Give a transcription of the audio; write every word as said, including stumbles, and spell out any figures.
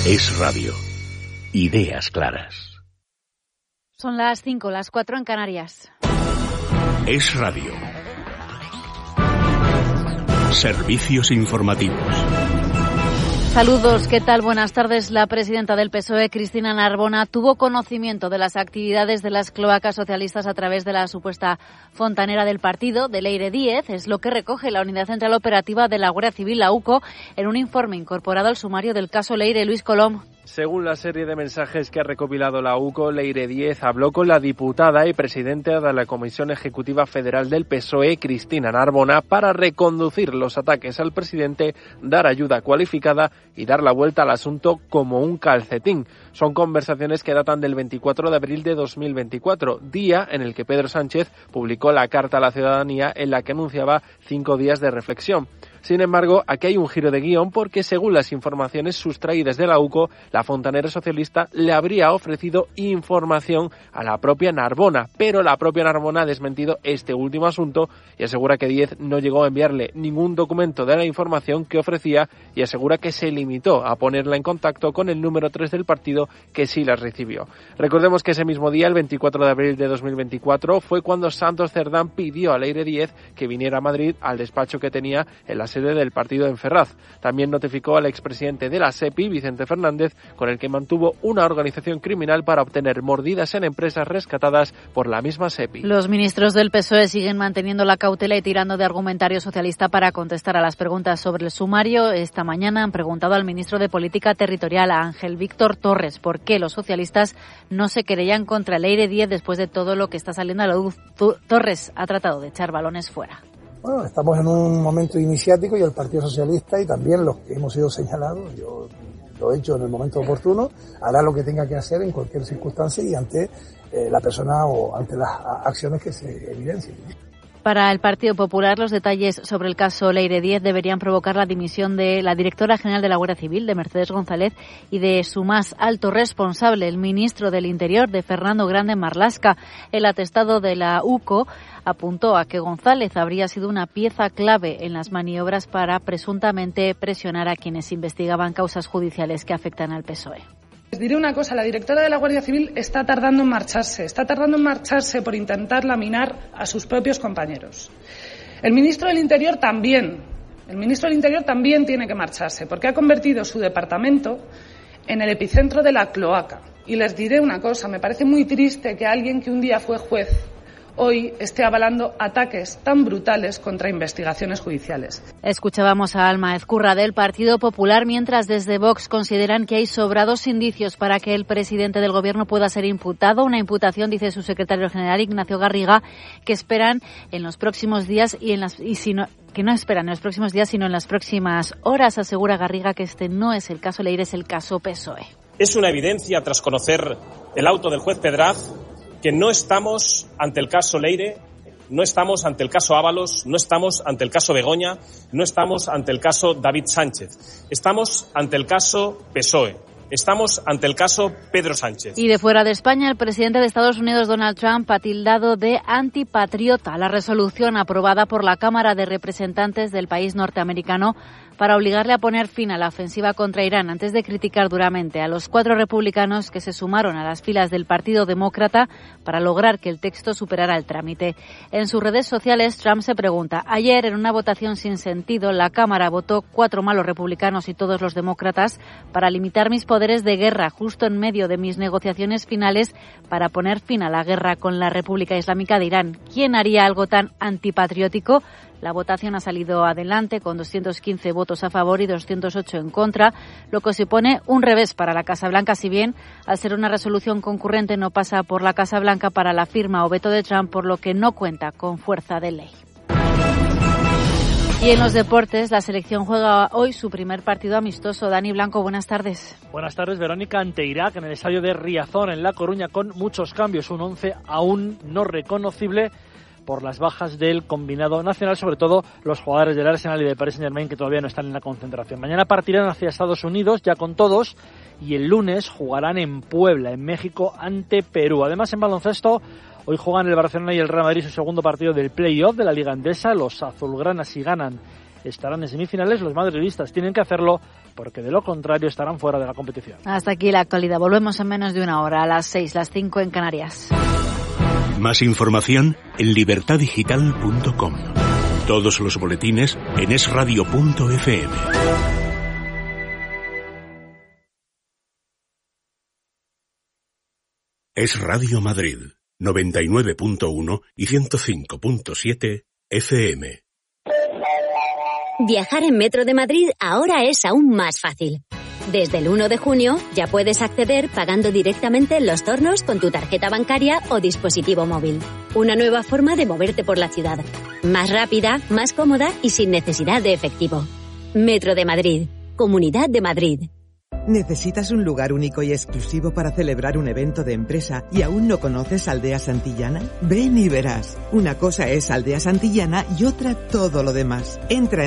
Es Radio. Ideas claras. Son las cinco, las cuatro en Canarias. Es Radio. Servicios informativos. Saludos, ¿qué tal? Buenas tardes. La presidenta del P S O E, Cristina Narbona, tuvo conocimiento de las actividades de las cloacas socialistas a través de la supuesta fontanera del partido, de Leire Díez. Es lo que recoge la Unidad Central Operativa de la Guardia Civil, la U C O, en un informe incorporado al sumario del caso Leire. Luis Colom. Según la serie de mensajes que ha recopilado la U C O, Leire Díez habló con la diputada y presidenta de la Comisión Ejecutiva Federal del P S O E, Cristina Narbona, para reconducir los ataques al presidente, dar ayuda cualificada y dar la vuelta al asunto como un calcetín. Son conversaciones que datan del veinticuatro de abril de dos mil veinticuatro, día en el que Pedro Sánchez publicó la Carta a la Ciudadanía en la que anunciaba cinco días de reflexión. Sin embargo, aquí hay un giro de guión porque, según las informaciones sustraídas de la U C O, la fontanera socialista le habría ofrecido información a la propia Narbona, pero la propia Narbona ha desmentido este último asunto y asegura que Díez no llegó a enviarle ningún documento de la información que ofrecía y asegura que se limitó a ponerla en contacto con el número tres del partido, que sí las recibió. Recordemos que ese mismo día, el veinticuatro de abril de dos mil veinticuatro, fue cuando Santos Cerdán pidió a Leire Díez que viniera a Madrid al despacho que tenía en la sede del partido en Ferraz. También notificó al expresidente de la SEPI, Vicente Fernández, con el que mantuvo una organización criminal para obtener mordidas en empresas rescatadas por la misma SEPI. Los ministros del P S O E siguen manteniendo la cautela y tirando de argumentario socialista para contestar a las preguntas sobre el sumario. Esta mañana han preguntado al ministro de Política Territorial, a Ángel Víctor Torres, por qué los socialistas no se querellan contra Leire Díez después de todo lo que está saliendo a la luz. Torres ha tratado de echar balones fuera. Bueno, estamos en un momento iniciático y el Partido Socialista y también los que hemos sido señalados, yo lo he hecho en el momento oportuno, hará lo que tenga que hacer en cualquier circunstancia y ante eh, la persona o ante las acciones que se evidencien. Para el Partido Popular, los detalles sobre el caso Leire Díez deberían provocar la dimisión de la directora general de la Guardia Civil, de Mercedes González, y de su más alto responsable, el ministro del Interior, de Fernando Grande Marlaska. El atestado de la U C O apuntó a que González habría sido una pieza clave en las maniobras para presuntamente presionar a quienes investigaban causas judiciales que afectan al P S O E. Les diré una cosa, la directora de la Guardia Civil está tardando en marcharse, está tardando en marcharse por intentar laminar a sus propios compañeros. El ministro del Interior también, el ministro del Interior también tiene que marcharse, porque ha convertido su departamento en el epicentro de la cloaca. Y les diré una cosa, me parece muy triste que alguien que un día fue juez hoy esté avalando ataques tan brutales contra investigaciones judiciales. Escuchábamos a Alma Ezcurra del Partido Popular, mientras desde Vox consideran que hay sobrados indicios para que el presidente del Gobierno pueda ser imputado. Una imputación, dice su secretario general, Ignacio Garriga, que esperan en los próximos días y en las y si no que no esperan en los próximos días, sino en las próximas horas. Asegura Garriga que este no es el caso Leire, es el caso P S O E. Es una evidencia, tras conocer el auto del juez Pedraz, que no estamos ante el caso Leire, no estamos ante el caso Ábalos, no estamos ante el caso Begoña, no estamos ante el caso David Sánchez. Estamos ante el caso P S O E. Estamos ante el caso Pedro Sánchez. Y de fuera de España, el presidente de Estados Unidos, Donald Trump, ha tildado de antipatriota la resolución aprobada por la Cámara de Representantes del país norteamericano para obligarle a poner fin a la ofensiva contra Irán, antes de criticar duramente a los cuatro republicanos que se sumaron a las filas del Partido Demócrata para lograr que el texto superara el trámite. En sus redes sociales, Trump se pregunta: ayer, en una votación sin sentido, la Cámara votó cuatro malos republicanos y todos los demócratas para limitar mis poderes de guerra justo en medio de mis negociaciones finales para poner fin a la guerra con la República Islámica de Irán. ¿Quién haría algo tan antipatriótico? La votación ha salido adelante con doscientos quince votos a favor y doscientos ocho en contra, lo que supone un revés para la Casa Blanca, si bien, al ser una resolución concurrente, no pasa por la Casa Blanca para la firma o veto de Trump, por lo que no cuenta con fuerza de ley. Y en los deportes, la selección juega hoy su primer partido amistoso. Dani Blanco, buenas tardes. Buenas tardes, Verónica, ante Irak en el estadio de Riazor, en La Coruña, con muchos cambios. Un once aún no reconocible por las bajas del combinado nacional, sobre todo los jugadores del Arsenal y del Paris Saint-Germain, que todavía no están en la concentración. Mañana partirán hacia Estados Unidos, ya con todos, y el lunes jugarán en Puebla, en México, ante Perú. Además, en baloncesto, hoy juegan el Barcelona y el Real Madrid su segundo partido del play-off de la Liga Endesa. Los azulgranas, si ganan estarán en semifinales, los madridistas tienen que hacerlo porque de lo contrario estarán fuera de la competición. Hasta aquí la actualidad. Volvemos en menos de una hora, a las seis, las cinco en Canarias. Más información en libertad digital punto com. Todos los boletines en es radio punto efe eme. Es Radio Madrid, noventa y nueve punto uno y ciento cinco punto siete efe eme. Viajar en Metro de Madrid ahora es aún más fácil. Desde el uno de junio ya puedes acceder pagando directamente en los tornos con tu tarjeta bancaria o dispositivo móvil. Una nueva forma de moverte por la ciudad. Más rápida, más cómoda y sin necesidad de efectivo. Metro de Madrid. Comunidad de Madrid. ¿Necesitas un lugar único y exclusivo para celebrar un evento de empresa y aún no conoces Aldea Santillana? Ven y verás. Una cosa es Aldea Santillana y otra todo lo demás. Entra en